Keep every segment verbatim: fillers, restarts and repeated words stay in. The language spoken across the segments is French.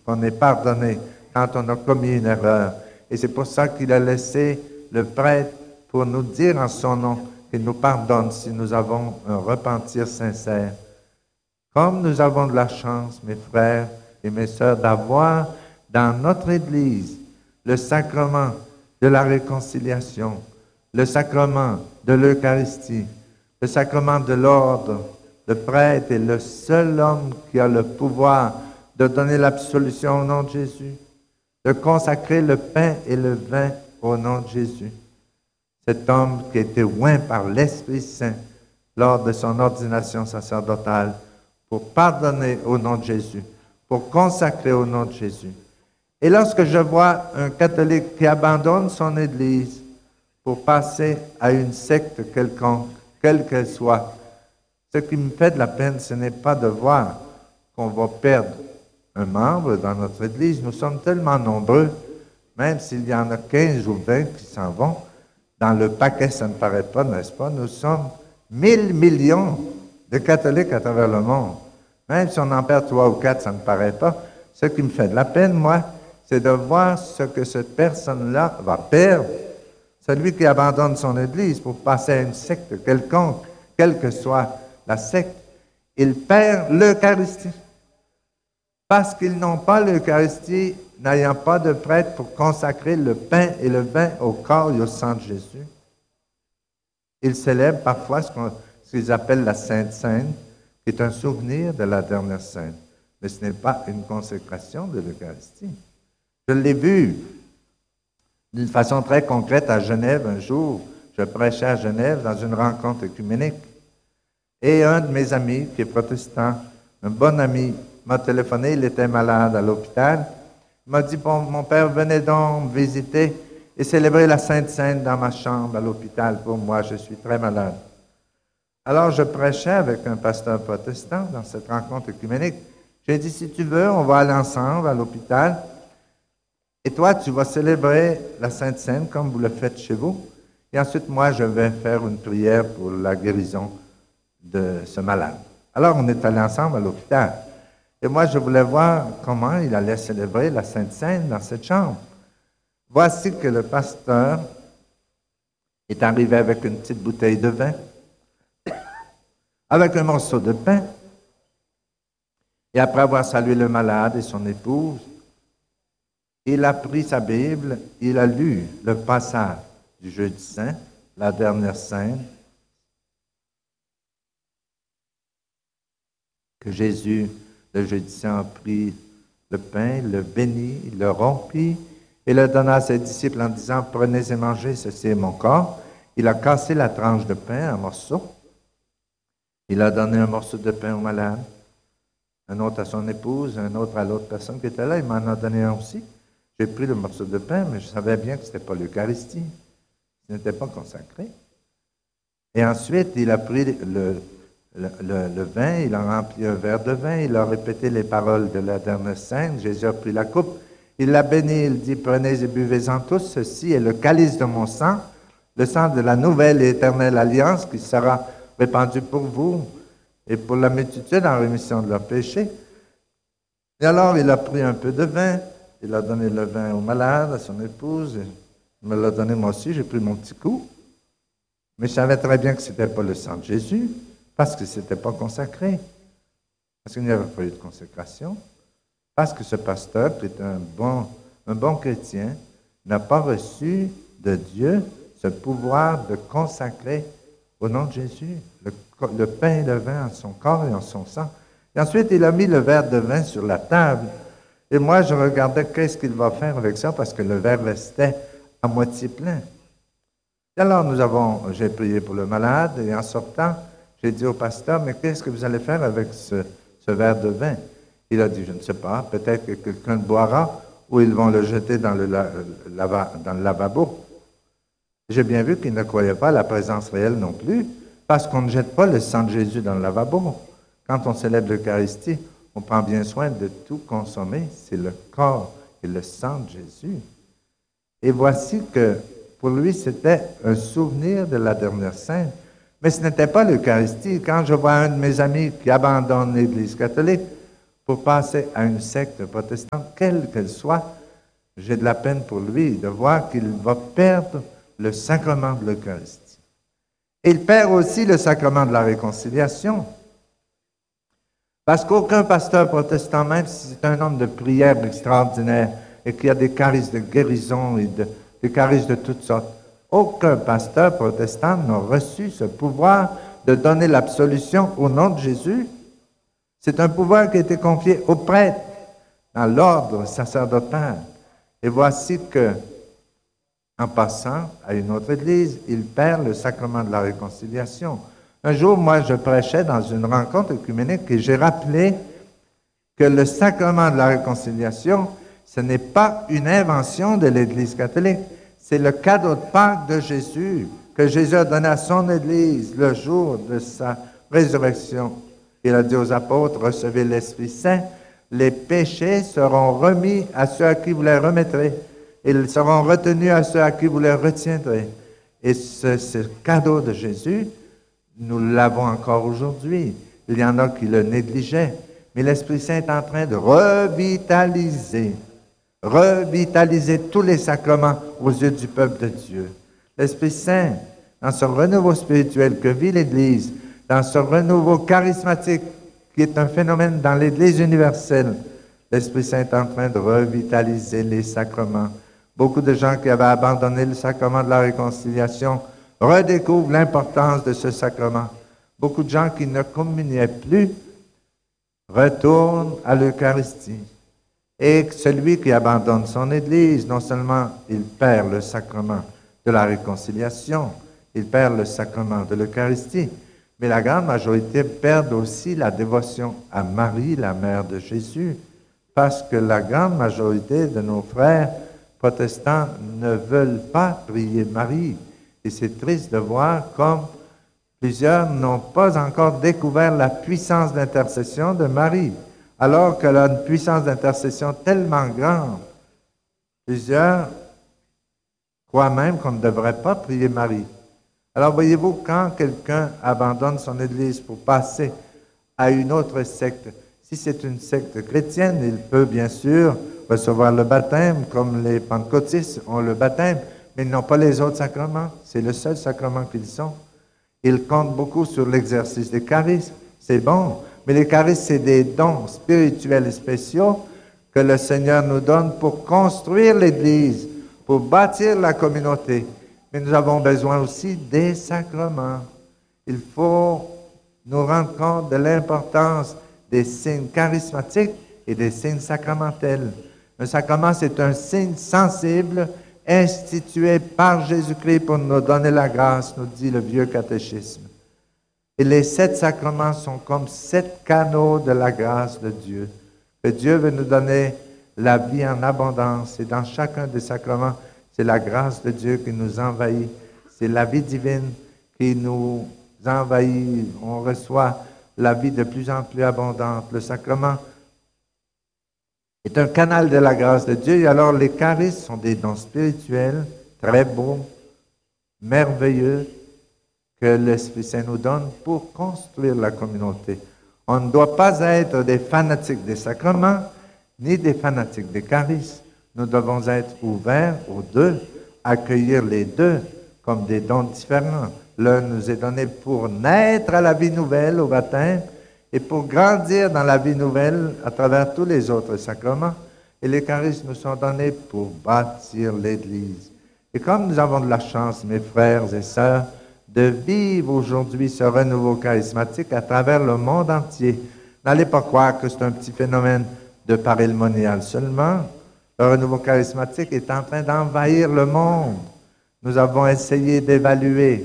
qu'on est pardonné quand on a commis une erreur. Et c'est pour ça qu'il a laissé le prêtre pour nous dire en son nom qu'il nous pardonne si nous avons un repentir sincère. Comme nous avons de la chance, mes frères et mes sœurs, d'avoir dans notre Église le sacrement de la réconciliation, le sacrement de l'Eucharistie, le sacrement de l'ordre. Le prêtre est le seul homme qui a le pouvoir de donner l'absolution au nom de Jésus, de consacrer le pain et le vin au nom de Jésus. Cet homme qui a été oint par l'Esprit Saint lors de son ordination sacerdotale pour pardonner au nom de Jésus, pour consacrer au nom de Jésus. Et lorsque je vois un catholique qui abandonne son Église pour passer à une secte quelconque, quelle qu'elle soit, ce qui me fait de la peine, ce n'est pas de voir qu'on va perdre un membre dans notre Église. Nous sommes tellement nombreux, même s'il y en a quinze ou vingt qui s'en vont, dans le paquet, ça ne paraît pas, n'est-ce pas? Nous sommes mille millions de catholiques à travers le monde. Même si on en perd trois ou quatre, ça ne paraît pas. Ce qui me fait de la peine, moi, c'est de voir ce que cette personne-là va perdre. Celui qui abandonne son Église pour passer à une secte quelconque, quelle que soit la secte, il perd l'Eucharistie. Parce qu'ils n'ont pas l'Eucharistie, n'ayant pas de prêtre pour consacrer le pain et le vin au corps et au sang de Jésus. Ils célèbrent parfois ce, qu'on, ce qu'ils appellent la Sainte Seine, qui est un souvenir de la dernière scène. Mais ce n'est pas une consécration de l'Eucharistie. Je l'ai vu d'une façon très concrète à Genève un jour. Je prêchais à Genève dans une rencontre œcuménique. Et un de mes amis, qui est protestant, un bon ami, m'a téléphoné, il était malade à l'hôpital. Il m'a dit, bon, mon père, venez donc me visiter et célébrer la Sainte Seine dans ma chambre à l'hôpital pour moi, je suis très malade. Alors, je prêchais avec un pasteur protestant dans cette rencontre œcuménique. J'ai dit, si tu veux, on va aller ensemble à l'hôpital. Et toi, tu vas célébrer la Sainte Seine comme vous le faites chez vous. Et ensuite, moi, je vais faire une prière pour la guérison de ce malade. Alors, on est allés ensemble à l'hôpital. Et moi, je voulais voir comment il allait célébrer la Sainte Seine dans cette chambre. Voici que le pasteur est arrivé avec une petite bouteille de vin, avec un morceau de pain. Et après avoir salué le malade et son épouse, il a pris sa Bible, il a lu le passage du Jeudi Saint, la dernière scène, que Jésus, le Jeudi Saint, a pris le pain, le bénit, le rompit et le donna à ses disciples en disant, prenez et mangez, ceci est mon corps. Il a cassé la tranche de pain en morceaux. Il a donné un morceau de pain au malade, un autre à son épouse, un autre à l'autre personne qui était là. Il m'en a donné un aussi. J'ai pris le morceau de pain, mais je savais bien que ce n'était pas l'Eucharistie. Ce n'était pas consacré. Et ensuite, il a pris le, le, le, le vin, il a rempli un verre de vin, il a répété les paroles de la dernière scène. Jésus a pris la coupe, il l'a béni, il dit, prenez et buvez-en tous, ceci est le calice de mon sang, le sang de la nouvelle et éternelle alliance qui sera répandu pour vous et pour la multitude en rémission de leurs péchés. Et alors, il a pris un peu de vin, il a donné le vin au malade, à son épouse, et il me l'a donné moi aussi, j'ai pris mon petit coup. Mais je savais très bien que ce n'était pas le sang de Jésus, parce que ce n'était pas consacré, parce qu'il n'y avait pas eu de consécration, parce que ce pasteur, qui est un bon, un bon chrétien, n'a pas reçu de Dieu ce pouvoir de consacrer au nom de Jésus le, le pain et le vin en son corps et en son sang. Et ensuite, il a mis le verre de vin sur la table. Et moi, je regardais qu'est-ce qu'il va faire avec ça, parce que le verre restait à moitié plein. Et alors, nous avons, j'ai prié pour le malade, et en sortant, j'ai dit au pasteur, mais qu'est-ce que vous allez faire avec ce, ce verre de vin? Il a dit, je ne sais pas, peut-être que quelqu'un le boira, ou ils vont le jeter dans le, lava, dans le lavabo. J'ai bien vu qu'il ne croyait pas à la présence réelle non plus, parce qu'on ne jette pas le sang de Jésus dans le lavabo. Quand on célèbre l'Eucharistie, on prend bien soin de tout consommer. C'est le corps et le sang de Jésus. Et voici que pour lui, c'était un souvenir de la dernière scène. Mais ce n'était pas l'Eucharistie. Quand je vois un de mes amis qui abandonne l'Église catholique pour passer à une secte protestante, quelle qu'elle soit, j'ai de la peine pour lui de voir qu'il va perdre le sacrement de l'Eucharistie. Il perd aussi le sacrement de la réconciliation. Parce qu'aucun pasteur protestant, même si c'est un homme de prière extraordinaire et qui a des charismes de guérison et de, des charismes de toutes sortes, aucun pasteur protestant n'a reçu ce pouvoir de donner l'absolution au nom de Jésus. C'est un pouvoir qui a été confié aux prêtres dans l'ordre sacerdotal. Et voici que, en passant à une autre église, il perd le sacrement de la réconciliation. Un jour, moi, je prêchais dans une rencontre œcuménique et j'ai rappelé que le sacrement de la réconciliation, ce n'est pas une invention de l'Église catholique, c'est le cadeau de Pâques de Jésus que Jésus a donné à son Église le jour de sa résurrection. Il a dit aux apôtres, recevez l'Esprit Saint, les péchés seront remis à ceux à qui vous les remettrez, ils seront retenus à ceux à qui vous les retiendrez. Et ce, ce cadeau de Jésus, nous l'avons encore aujourd'hui. Il y en a qui le négligeaient, mais l'Esprit Saint est en train de revitaliser, revitaliser tous les sacrements aux yeux du peuple de Dieu. L'Esprit Saint, dans ce renouveau spirituel que vit l'Église, dans ce renouveau charismatique qui est un phénomène dans l'Église universelle, l'Esprit Saint est en train de revitaliser les sacrements. Beaucoup de gens qui avaient abandonné le sacrement de la réconciliation redécouvrent l'importance de ce sacrement. Beaucoup de gens qui ne communiaient plus retournent à l'Eucharistie. Et celui qui abandonne son Église, non seulement il perd le sacrement de la réconciliation, il perd le sacrement de l'Eucharistie, mais la grande majorité perd aussi la dévotion à Marie, la mère de Jésus, parce que la grande majorité de nos frères protestants ne veulent pas prier Marie. Et c'est triste de voir comme plusieurs n'ont pas encore découvert la puissance d'intercession de Marie, alors qu'elle a une puissance d'intercession tellement grande. Plusieurs croient même qu'on ne devrait pas prier Marie. Alors voyez-vous, quand quelqu'un abandonne son Église pour passer à une autre secte, si c'est une secte chrétienne, il peut bien sûr recevoir le baptême, comme les pentecôtistes ont le baptême, mais ils n'ont pas les autres sacrements. C'est le seul sacrement qu'ils ont. Ils comptent beaucoup sur l'exercice des charismes. C'est bon, mais les charismes, c'est des dons spirituels et spéciaux que le Seigneur nous donne pour construire l'Église, pour bâtir la communauté. Mais nous avons besoin aussi des sacrements. Il faut nous rendre compte de l'importance des signes charismatiques et des signes sacramentels. Un sacrement, c'est un signe sensible institué par Jésus-Christ pour nous donner la grâce, nous dit le vieux catéchisme. Et les sept sacrements sont comme sept canaux de la grâce de Dieu. Que Dieu veut nous donner la vie en abondance. Et dans chacun des sacrements, c'est la grâce de Dieu qui nous envahit. C'est la vie divine qui nous envahit. On reçoit la vie de plus en plus abondante. Le sacrement est un canal de la grâce de Dieu. Et alors, les charismes sont des dons spirituels très beaux, merveilleux, que l'Esprit Saint nous donne pour construire la communauté. On ne doit pas être des fanatiques des sacrements, ni des fanatiques des charismes. Nous devons être ouverts aux deux, accueillir les deux comme des dons différents. L'un nous est donné pour naître à la vie nouvelle au baptême et pour grandir dans la vie nouvelle à travers tous les autres sacrements. Et les charismes nous sont donnés pour bâtir l'Église. Et comme nous avons de la chance, mes frères et sœurs, de vivre aujourd'hui ce renouveau charismatique à travers le monde entier. N'allez pas croire que c'est un petit phénomène de Paris monial seulement. Le renouveau charismatique est en train d'envahir le monde. Nous avons essayé d'évaluer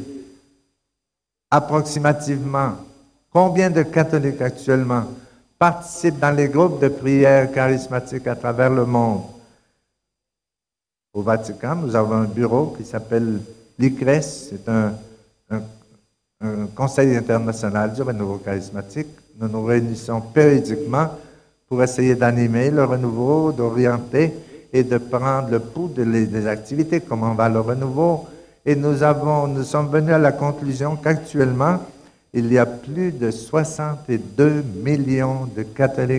approximativement combien de catholiques actuellement participent dans les groupes de prière charismatiques à travers le monde. Au Vatican, nous avons un bureau qui s'appelle l'I C R E S, c'est un Un, un conseil international du renouveau charismatique. Nous nous réunissons périodiquement pour essayer d'animer le renouveau, d'orienter et de prendre le pouls de les, des activités, comment va le renouveau. Et nous, avons, nous sommes venus à la conclusion qu'actuellement, il y a plus de soixante-deux millions de catholiques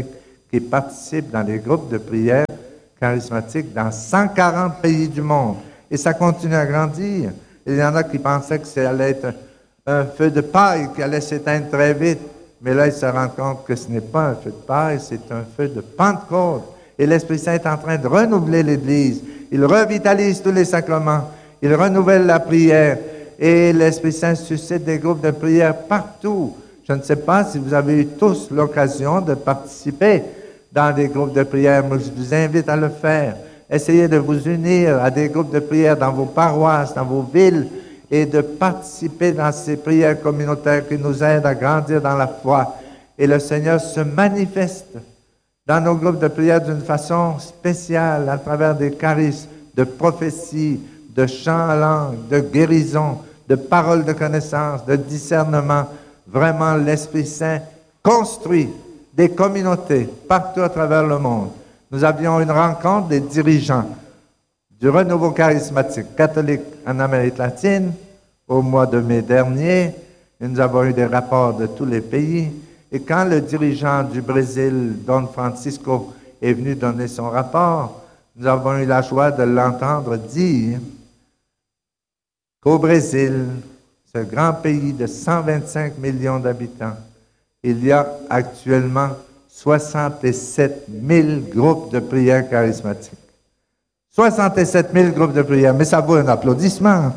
qui participent dans les groupes de prière charismatiques dans cent quarante pays du monde. Et ça continue à grandir. Il y en a qui pensaient que ça allait être un feu de paille qui allait s'éteindre très vite. Mais là, ils se rendent compte que ce n'est pas un feu de paille, c'est un feu de Pentecôte. Et l'Esprit Saint est en train de renouveler l'Église. Il revitalise tous les sacrements. Il renouvelle la prière. Et l'Esprit Saint suscite des groupes de prière partout. Je ne sais pas si vous avez eu tous l'occasion de participer dans des groupes de prière, mais je vous invite à le faire. Essayez de vous unir à des groupes de prière dans vos paroisses, dans vos villes, et de participer dans ces prières communautaires qui nous aident à grandir dans la foi. Et le Seigneur se manifeste dans nos groupes de prière d'une façon spéciale, à travers des charismes de prophétie, de chants en langue, de guérison, de paroles de connaissance, de discernement. Vraiment, l'Esprit Saint construit des communautés partout à travers le monde. Nous avions une rencontre des dirigeants du renouveau charismatique catholique en Amérique latine au mois de mai dernier. Et nous avons eu des rapports de tous les pays. Et quand le dirigeant du Brésil, Don Francisco, est venu donner son rapport, nous avons eu la joie de l'entendre dire qu'au Brésil, ce grand pays de cent vingt-cinq millions d'habitants, il y a actuellement soixante-sept mille groupes de prière charismatiques. soixante-sept mille groupes de prière, mais ça vaut un applaudissement.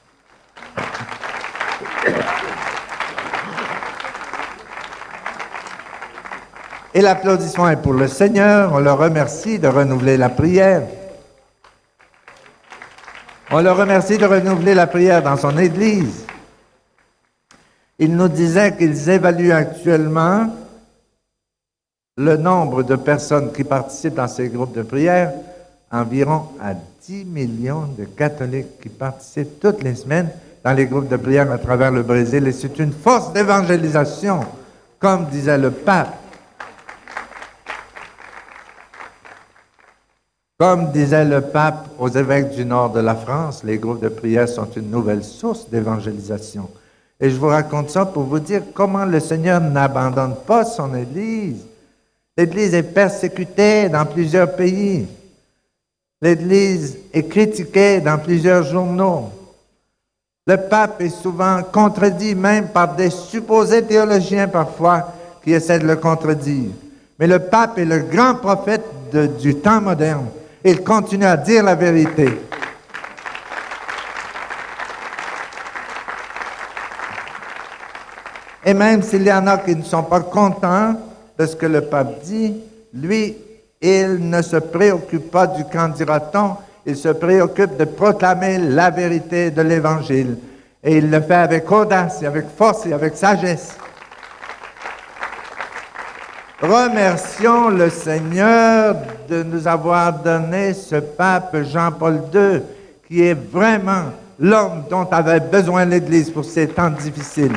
Et l'applaudissement est pour le Seigneur. On le remercie de renouveler la prière. On le remercie de renouveler la prière dans son Église. Il nous disait qu'ils évaluent actuellement le nombre de personnes qui participent dans ces groupes de prière, environ à dix millions de catholiques qui participent toutes les semaines dans les groupes de prière à travers le Brésil. Et c'est une force d'évangélisation, comme disait le pape. Comme disait le pape aux évêques du nord de la France, les groupes de prière sont une nouvelle source d'évangélisation. Et je vous raconte ça pour vous dire comment le Seigneur n'abandonne pas son Église. L'Église est persécutée dans plusieurs pays. L'Église est critiquée dans plusieurs journaux. Le pape est souvent contredit même par des supposés théologiens parfois qui essaient de le contredire. Mais le pape est le grand prophète de, du temps moderne. Il continue à dire la vérité. Et même s'il y en a qui ne sont pas contents de ce que le pape dit, lui, il ne se préoccupe pas du qu'en dira-t-on, il se préoccupe de proclamer la vérité de l'Évangile. Et il le fait avec audace, et avec force et avec sagesse. Remercions le Seigneur de nous avoir donné ce pape Jean-Paul deux, qui est vraiment l'homme dont avait besoin l'Église pour ces temps difficiles.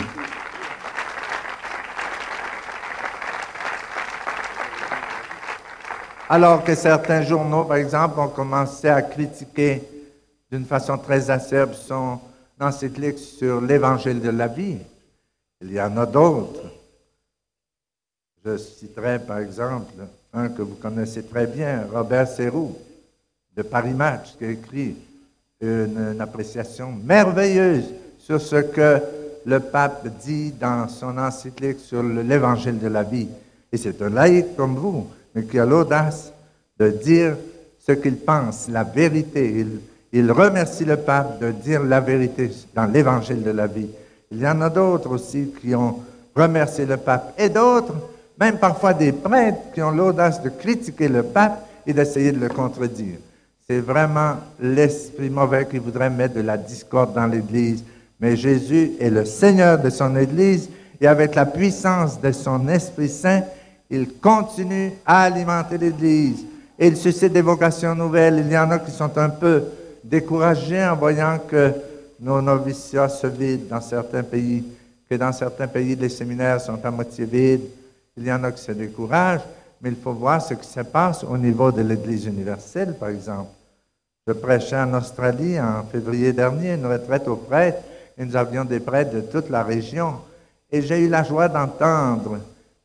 Alors que certains journaux, par exemple, ont commencé à critiquer d'une façon très acerbe son encyclique sur l'Évangile de la vie. Il y en a d'autres. Je citerai par exemple un que vous connaissez très bien, Robert Serroux, de Paris Match, qui a écrit une, une appréciation merveilleuse sur ce que le pape dit dans son encyclique sur l'Évangile de la vie. Et c'est un laïc comme vous, mais qui a l'audace de dire ce qu'il pense, la vérité. Il, il remercie le pape de dire la vérité dans l'Évangile de la vie. Il y en a d'autres aussi qui ont remercié le pape, et d'autres, même parfois des prêtres, qui ont l'audace de critiquer le pape et d'essayer de le contredire. C'est vraiment l'esprit mauvais qui voudrait mettre de la discorde dans l'Église. Mais Jésus est le Seigneur de son Église, et avec la puissance de son Esprit Saint, il continue à alimenter l'Église. Et il suscite des vocations nouvelles. Il y en a qui sont un peu découragés en voyant que nos noviciats se vident dans certains pays, que dans certains pays, les séminaires sont à moitié vides. Il y en a qui se découragent, mais il faut voir ce qui se passe au niveau de l'Église universelle, par exemple. Je prêchais en Australie en février dernier, une retraite aux prêtres, et nous avions des prêtres de toute la région. Et j'ai eu la joie d'entendre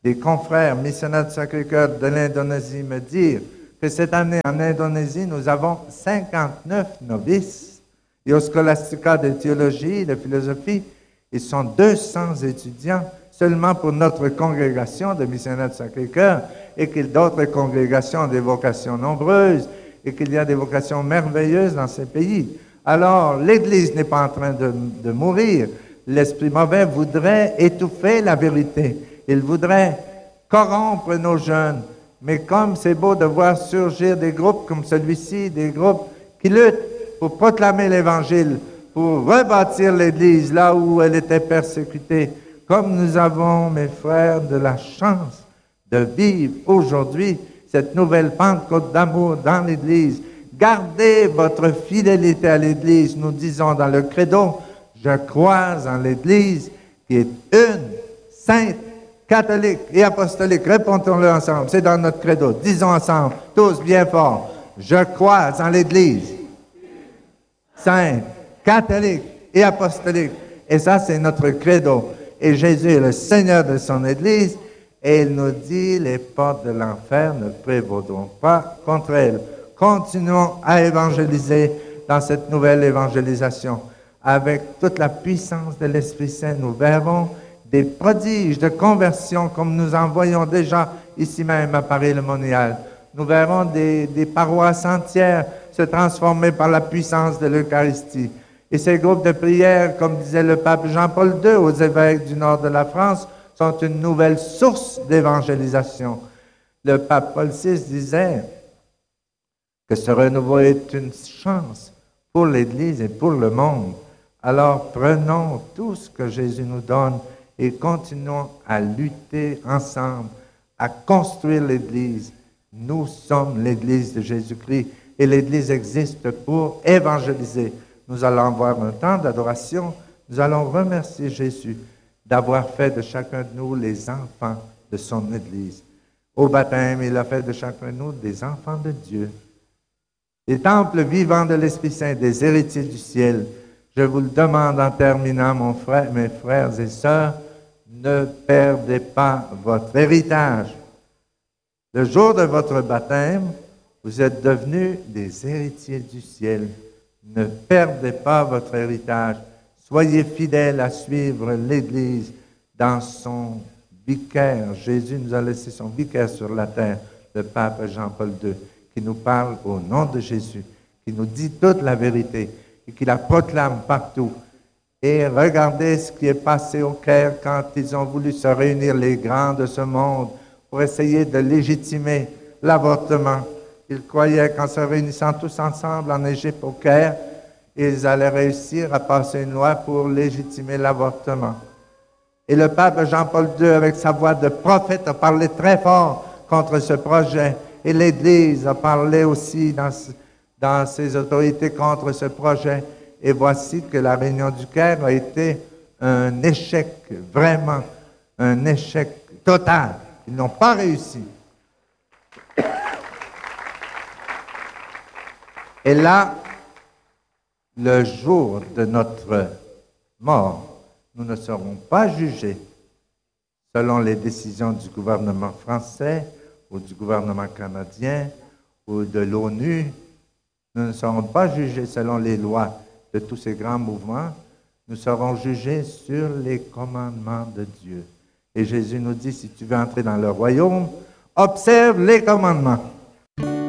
des confrères missionnaires du Sacré-Cœur de l'Indonésie me dire que cette année en Indonésie, nous avons cinquante-neuf novices. Et au Scholastica de théologie, de philosophie, ils sont deux cents étudiants seulement pour notre congrégation de missionnaires du Sacré-Cœur, et qu'il y a d'autres congrégations, des vocations nombreuses, et qu'il y a des vocations merveilleuses dans ces pays. Alors, l'Église n'est pas en train de, de mourir. L'esprit mauvais voudrait étouffer la vérité. Il voudrait corrompre nos jeunes. Mais comme c'est beau de voir surgir des groupes comme celui-ci, des groupes qui luttent pour proclamer l'Évangile, pour rebâtir l'Église là où elle était persécutée, comme nous avons, mes frères, de la chance de vivre aujourd'hui cette nouvelle Pentecôte d'amour dans l'Église. Gardez votre fidélité à l'Église. Nous disons dans le credo, je crois en l'Église qui est une, sainte, catholique et apostolique. Répondons-le ensemble. C'est dans notre credo. Disons ensemble, tous bien fort. Je crois en l'Église sainte, catholique et apostolique. Et ça, c'est notre credo. Et Jésus est le Seigneur de son Église. Et il nous dit, les portes de l'enfer ne prévaudront pas contre elle. Continuons à évangéliser dans cette nouvelle évangélisation. Avec toute la puissance de l'Esprit Saint, nous verrons des prodiges de conversion comme nous en voyons déjà ici même à Paris-le-Monial. Nous verrons des, des paroisses entières se transformer par la puissance de l'Eucharistie. Et ces groupes de prière, comme disait le pape Jean-Paul deux aux évêques du nord de la France, sont une nouvelle source d'évangélisation. Le pape Paul six disait que ce renouveau est une chance pour l'Église et pour le monde. Alors prenons tout ce que Jésus nous donne et continuons à lutter ensemble, à construire l'Église. Nous sommes l'Église de Jésus-Christ et l'Église existe pour évangéliser. Nous allons avoir un temps d'adoration. Nous allons remercier Jésus d'avoir fait de chacun de nous les enfants de son Église. Au baptême, il a fait de chacun de nous des enfants de Dieu, des temples vivants de l'Esprit Saint, des héritiers du ciel. Je vous le demande en terminant, mon frère, mes frères et sœurs, ne perdez pas votre héritage. Le jour de votre baptême, vous êtes devenus des héritiers du ciel. Ne perdez pas votre héritage. Soyez fidèles à suivre l'Église dans son vicaire. Jésus nous a laissé son vicaire sur la terre, le pape Jean-Paul deux, qui nous parle au nom de Jésus, qui nous dit toute la vérité et qui la proclame partout. Et regardez ce qui est passé au Caire quand ils ont voulu se réunir, les grands de ce monde, pour essayer de légitimer l'avortement. Ils croyaient qu'en se réunissant tous ensemble en Égypte au Caire, ils allaient réussir à passer une loi pour légitimer l'avortement. Et le pape Jean-Paul deux, avec sa voix de prophète, a parlé très fort contre ce projet. Et l'Église a parlé aussi dans, dans ses autorités contre ce projet. Et voici que la réunion du Caire a été un échec, vraiment un échec total. Ils n'ont pas réussi. Et là, le jour de notre mort, nous ne serons pas jugés selon les décisions du gouvernement français ou du gouvernement canadien ou de l'ONU. Nous ne serons pas jugés selon les lois de tous ces grands mouvements. Nous serons jugés sur les commandements de Dieu. Et Jésus nous dit, si tu veux entrer dans le royaume, observe les commandements.